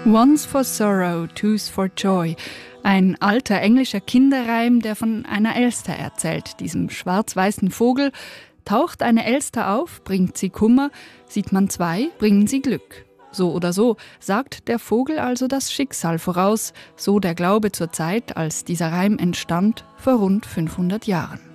One's for sorrow, two's for joy. Ein alter englischer Kinderreim, der von einer Elster erzählt, diesem schwarz-weißen Vogel. Taucht eine Elster auf, bringt sie Kummer, sieht man zwei, bringen sie Glück. So oder so sagt der Vogel also das Schicksal voraus, so der Glaube zur Zeit, als dieser Reim entstand, vor rund 500 Jahren.